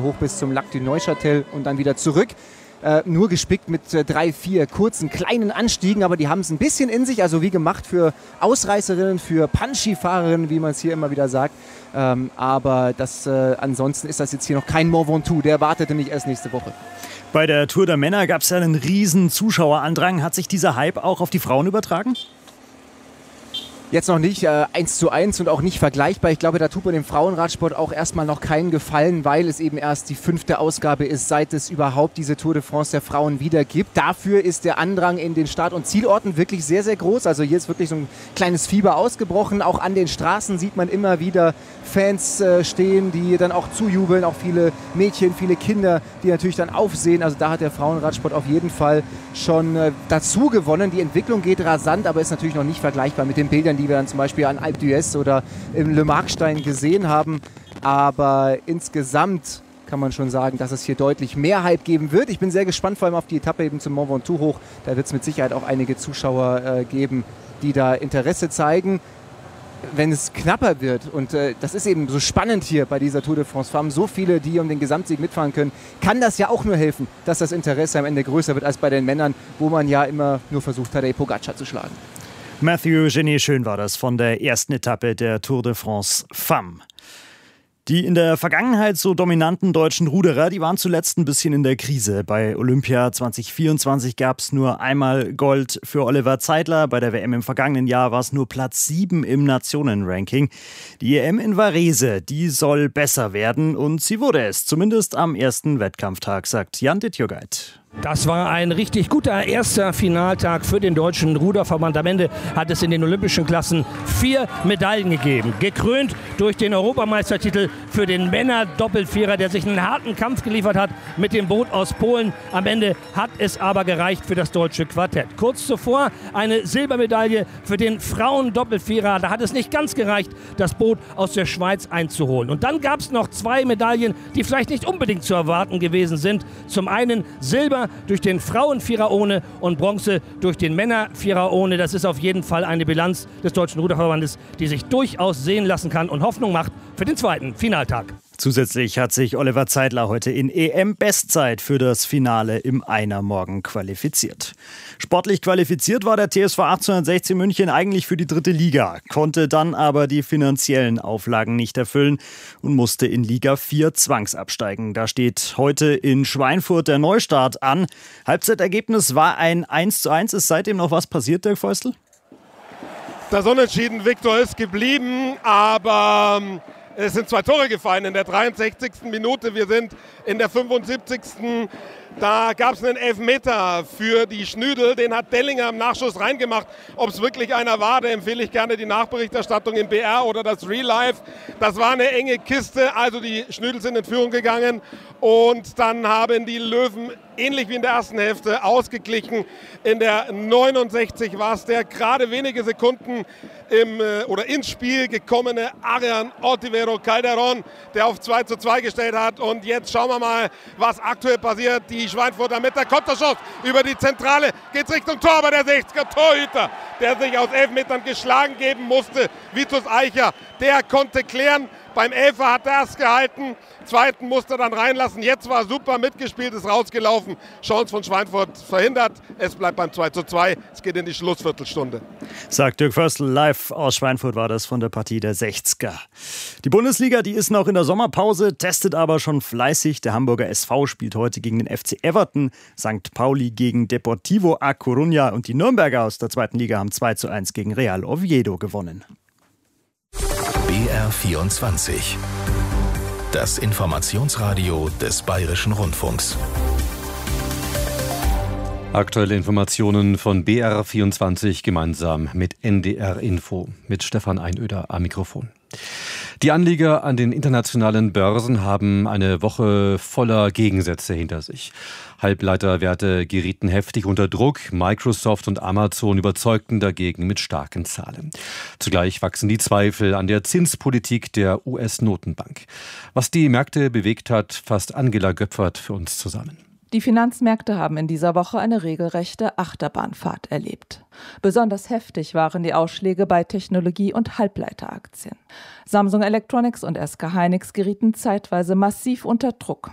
hoch bis zum Lac du Neuchâtel und dann wieder zurück. Nur gespickt mit 3, 4 kurzen, kleinen Anstiegen, aber die haben es ein bisschen in sich, also wie gemacht für Ausreißerinnen, für Punchy-Fahrerinnen, wie man es hier immer wieder sagt. Aber ansonsten ist das jetzt hier noch kein Mont Ventoux, der wartete nicht erst nächste Woche. Bei der Tour der Männer gab es ja einen riesen Zuschauerandrang. Hat sich dieser Hype auch auf die Frauen übertragen? Jetzt noch nicht 1:1 und auch nicht vergleichbar. Ich glaube, da tut man dem Frauenradsport auch erstmal noch keinen Gefallen, weil es eben erst die 5. Ausgabe ist, seit es überhaupt diese Tour de France der Frauen wieder gibt. Dafür ist der Andrang in den Start- und Zielorten wirklich sehr, sehr groß. Also hier ist wirklich so ein kleines Fieber ausgebrochen. Auch an den Straßen sieht man immer wieder Fans stehen, die dann auch zujubeln. Auch viele Mädchen, viele Kinder, die natürlich dann aufsehen. Also da hat der Frauenradsport auf jeden Fall schon dazu gewonnen. Die Entwicklung geht rasant, aber ist natürlich noch nicht vergleichbar mit den Bildern, die wir dann zum Beispiel an Alpe d'Huez oder im Le Markstein gesehen haben. Aber insgesamt kann man schon sagen, dass es hier deutlich mehr Hype geben wird. Ich bin sehr gespannt, vor allem auf die Etappe eben zum Mont Ventoux hoch. Da wird es mit Sicherheit auch einige Zuschauer geben, die da Interesse zeigen. Wenn es knapper wird, und das ist eben so spannend hier bei dieser Tour de France, wir haben so viele, die um den Gesamtsieg mitfahren können, kann das ja auch nur helfen, dass das Interesse am Ende größer wird als bei den Männern, wo man ja immer nur versucht, Tadej Pogačar zu schlagen. Matthew Genier Schön war das von der ersten Etappe der Tour de France Femmes. Die in der Vergangenheit so dominanten deutschen Ruderer, die waren zuletzt ein bisschen in der Krise. Bei Olympia 2024 gab es nur einmal Gold für Oliver Zeidler. Bei der WM im vergangenen Jahr war es nur Platz 7 im Nationenranking. Die EM in Varese, die soll besser werden und sie wurde es, zumindest am ersten Wettkampftag, sagt Jan Dittjogait. Das war ein richtig guter erster Finaltag für den Deutschen Ruderverband. Am Ende hat es in den olympischen Klassen 4 Medaillen gegeben. Gekrönt durch den Europameistertitel für den Männer-Doppelvierer, der sich einen harten Kampf geliefert hat mit dem Boot aus Polen. Am Ende hat es aber gereicht für das deutsche Quartett. Kurz zuvor eine Silbermedaille für den Frauen-Doppelvierer. Da hat es nicht ganz gereicht, das Boot aus der Schweiz einzuholen. Und dann gab es noch 2 Medaillen, die vielleicht nicht unbedingt zu erwarten gewesen sind. Zum einen Silber durch den Frauenvierer ohne und Bronze durch den Männervierer ohne. Das ist auf jeden Fall eine Bilanz des Deutschen Ruderverbandes, die sich durchaus sehen lassen kann und Hoffnung macht für den zweiten Finaltag. Zusätzlich hat sich Oliver Zeidler heute in EM-Bestzeit für das Finale im Einermorgen qualifiziert. Sportlich qualifiziert war der TSV 1860 München eigentlich für die 3. Liga, konnte dann aber die finanziellen Auflagen nicht erfüllen und musste in Liga 4 zwangsabsteigen. Da steht heute in Schweinfurt der Neustart an. Halbzeitergebnis war ein 1:1. Ist seitdem noch was passiert, Dirk Feustel? Das Unentschieden, Viktor, ist geblieben, aber es sind 2 Tore gefallen in der 63. Minute. Wir sind in der 75. Da gab es einen Elfmeter für die Schnüdel. Den hat Dellinger im Nachschuss reingemacht. Ob es wirklich einer war, da empfehle ich gerne die Nachberichterstattung im BR oder das Real Life. Das war eine enge Kiste. Also die Schnüdel sind in Führung gegangen. Und dann haben die Löwen ähnlich wie in der ersten Hälfte ausgeglichen. In der 69 war es der gerade wenige Sekunden ins Spiel gekommene Arian Ortivero Calderón, der auf 2:2 gestellt hat. Und jetzt schauen wir mal, was aktuell passiert. Die Schweinfurter mit der Konterschuss über die Zentrale. Geht's Richtung Tor, aber der 60er Torhüter, der sich aus 11 Metern geschlagen geben musste, Vitus Eicher, der konnte klären. Beim Elfer hat er es gehalten. Zweiten musste er dann reinlassen. Jetzt war super mitgespielt, ist rausgelaufen. Chance von Schweinfurt verhindert. Es bleibt beim 2:2. Es geht in die Schlussviertelstunde. Sagt Dirk Föstl, live aus Schweinfurt war das von der Partie der 60er. Die Bundesliga, die ist noch in der Sommerpause, testet aber schon fleißig. Der Hamburger SV spielt heute gegen den FC Everton, St. Pauli gegen Deportivo A Coruña und die Nürnberger aus der 2. Liga haben 2:1 gegen Real Oviedo gewonnen. BR24. Das Informationsradio des Bayerischen Rundfunks. Aktuelle Informationen von BR24 gemeinsam mit NDR Info mit Stefan Einöder am Mikrofon. Die Anleger an den internationalen Börsen haben eine Woche voller Gegensätze hinter sich. Halbleiterwerte gerieten heftig unter Druck. Microsoft und Amazon überzeugten dagegen mit starken Zahlen. Zugleich wachsen die Zweifel an der Zinspolitik der US-Notenbank. Was die Märkte bewegt hat, fasst Angela Göpfert für uns zusammen. Die Finanzmärkte haben in dieser Woche eine regelrechte Achterbahnfahrt erlebt. Besonders heftig waren die Ausschläge bei Technologie- und Halbleiteraktien. Samsung Electronics und SK Hynix gerieten zeitweise massiv unter Druck.